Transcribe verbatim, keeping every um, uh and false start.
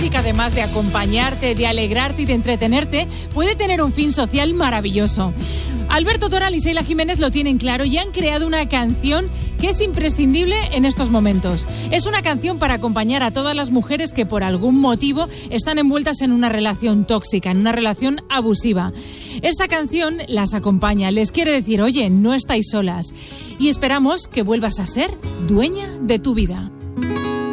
música, además de acompañarte, de alegrarte y de entretenerte, puede tener un fin social maravilloso. Alberto Toral y Sheila Jiménez lo tienen claro y han creado una canción que es imprescindible en estos momentos. Es una canción para acompañar a todas las mujeres que por algún motivo están envueltas en una relación tóxica, en una relación abusiva. Esta canción las acompaña, les quiere decir, oye, no estáis solas. Y esperamos que vuelvas a ser dueña de tu vida.